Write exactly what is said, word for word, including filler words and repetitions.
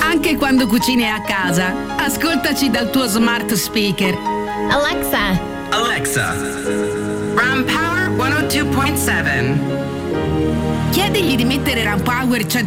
Anche quando cucini a casa, ascoltaci dal tuo smart speaker. Alexa. Alexa. Ram Power centodue point seven. Chiedigli di mettere Ram Power centodue